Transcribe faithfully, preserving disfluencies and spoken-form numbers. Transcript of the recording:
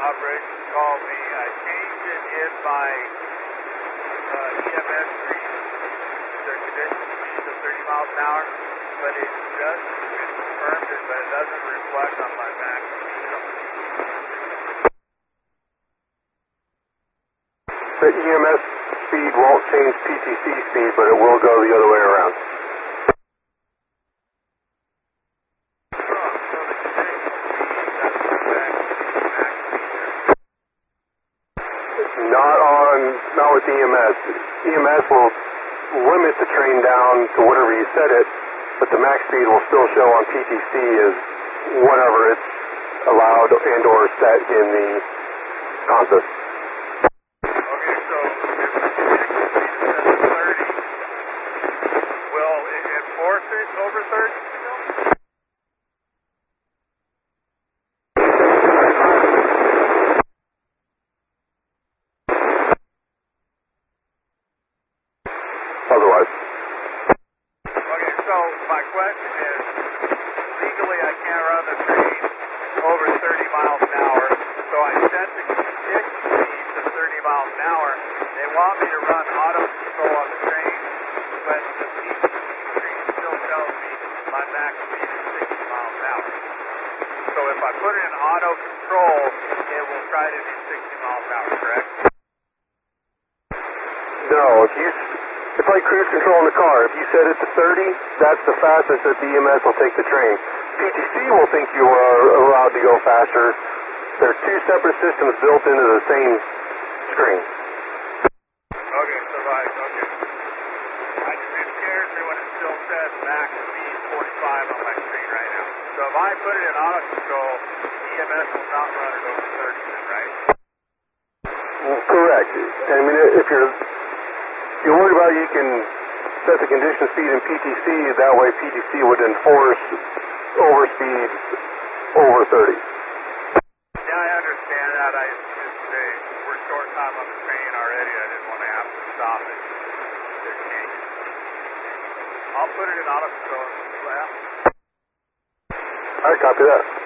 operations called me. I changed it in my uh, E M S screen, their condition speed to thirty miles an hour, but it just it confirmed it, but it doesn't reflect on my max speed. The E M S speed won't change P T C speed, but it will go the other way around. Not on, not with E M S. E M S will limit the train down to whatever you set it, but the max speed will still show on P T C as whatever it's allowed and or set in the consist. Okay, so if the max speed is thirty, will it enforce it over thirty still? Otherwise. Okay, so my question is, legally I can't run the train over thirty miles an hour, so I set the condition speed to thirty miles an hour. They want me to run auto control on the train, but the P T C screen still tells me my max speed is sixty miles an hour. So if I put it in auto control, it will try to do sixty miles an hour, correct? No, if you, it's like cruise control in the car. If you set it to thirty, that's the fastest that the E M S will take the train. P T C will think you are allowed to go faster. There are two separate systems built into the same screen. Okay, so right, okay. I just, it scares me when it still says max speed forty-five on my screen right now. So if I put it in auto control, E M S will not run it over thirty then, right? Correct. I mean, if you're you're worried about it, you can set the condition speed in P T C. That way, P T C would enforce overspeed over thirty. Yeah, I understand that. I just say we're short time on the train already. I didn't want to have to stop it. They're changing. I'll put it in auto control and see what happens. All right, copy that.